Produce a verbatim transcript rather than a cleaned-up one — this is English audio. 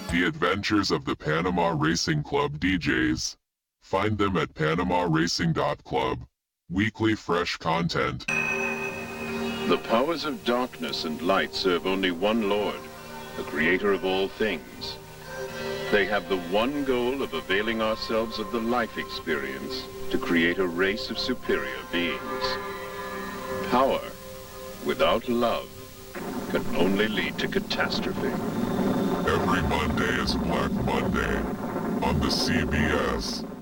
The Adventures of the Panama Racing Club D Js. Find them at panama racing dot club. Weekly fresh content. The powers of darkness and light serve only one Lord, the creator of all things. They have the one goal of availing ourselves of the life experience to create a race of superior beings. Power without love can only lead to catastrophe. Every Monday is Black Monday on the C B S.